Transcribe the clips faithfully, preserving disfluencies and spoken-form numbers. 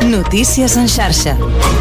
Notícies en xarxa.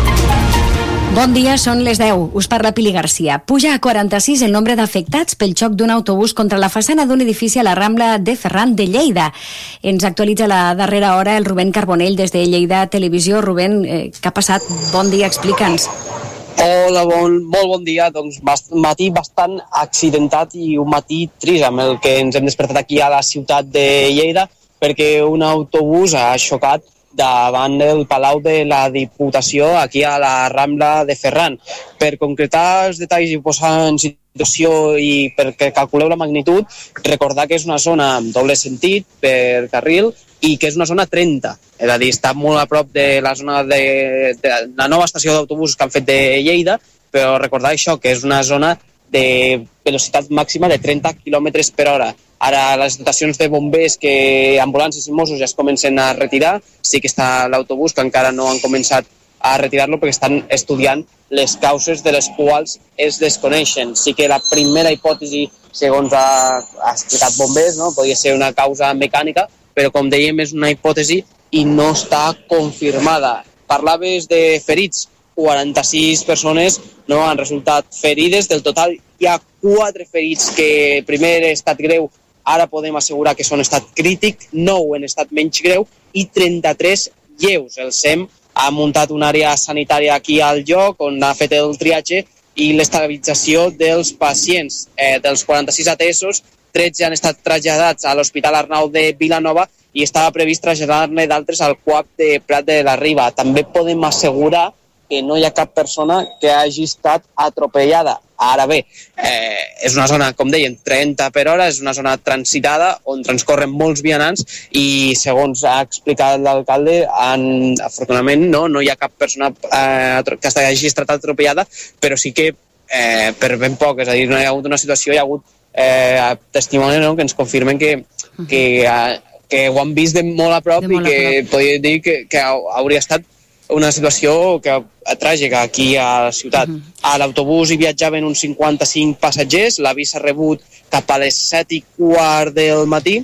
Bon dia, són les deu. Us parla Pili Garcia. Puja a quaranta-sis el nombre d'afectats pel xoc d'un autobús contra la façana d'un edifici a la Rambla de Ferran de Lleida. Ens actualitza a la darrera hora el Rubén Carbonell des de Lleida Televisió. Rubén, eh, què ha passat? Bon dia, explica'ns. Hola, bon, molt bon dia. Doncs un matí bastant accidentat i un matí trist amb el que ens hem despertat aquí a la ciutat de Lleida perquè un autobús ha xocat davant del Palau de la Diputació aquí a la Rambla de Ferran. Per concretar els detalls i posar en situació i perquè calculeu la magnitud, recordar que és una zona amb doble sentit per carril i que és una zona trenta, és a dir, està molt a prop de la zona de, de la nova estació d'autobusos que han fet de Lleida, però recordar això, que és una zona de velocitat màxima de trenta quilòmetres per hora. Ara les dotacions de bombers, que ambulàncies i Mossos ja es comencen a retirar, sí que està l'autobús que encara no han començat a retirar-lo perquè estan estudiant les causes de les quals es desconeixen. Sí que la primera hipòtesi, segons ha, ha explicat bombers, no? Podria ser una causa mecànica, però com dèiem és una hipòtesi i no està confirmada. Parlaves de ferits, quaranta-sis persones no han resultat ferides, del total hi ha quatre ferits que primer estat greu, ara podem assegurar que són estat crític, nou en estat menys greu i trenta-tres lleus. El S E M ha muntat una àrea sanitària aquí al lloc on ha fet el triatge i l'estabilització dels pacients. Eh, dels quaranta-sis atesos, tretze han estat traslladats a l'Hospital Arnau de Vilanova i estava previst traslladar-ne d'altres al C U A P de Prat de la Riba. També podem assegurar que no hi ha cap persona que hagi estat atropellada. Ara bé, eh, és una zona, com deien, trenta per hora, és una zona transitada on transcorren molts vianants i, segons ha explicat l'alcalde, han, afortunadament no, no hi ha cap persona eh, que hagi estat atropellada, però sí que eh, per ben poc, és a dir, no hi ha hagut una situació, hi ha hagut eh, testimonis, no?, que ens confirmen que, que, eh, que ho han vist de molt a prop i que podria dir que, que hauria estat una situació que, tràgica aquí a la ciutat. Uh-huh. A l'autobús hi viatjaven uns cinquanta-cinc passatgers, l'avís s'ha rebut cap a les set i quart del matí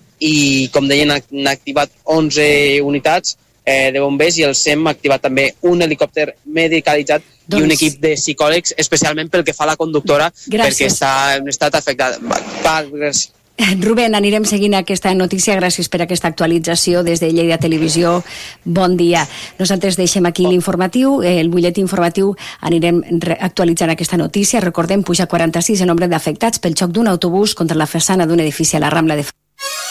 i, com deien, han activat onze unitats eh, de bombers i el S E M ha activat també un helicòpter medicalitzat doncs... i un equip de psicòlegs, especialment pel que fa a la conductora, gràcies. Perquè està en estat afectat. Va, va, gràcies. Rubén, anirem seguint aquesta notícia. Gràcies per aquesta actualització des de Lleida Televisió. Bon dia. Nosaltres deixem aquí l'informatiu, el butlletí informatiu, anirem actualitzant aquesta notícia. Recordem, puja quaranta-sis el nombre d'afectats pel xoc d'un autobús contra la façana d'un edifici a la Rambla de Ferran.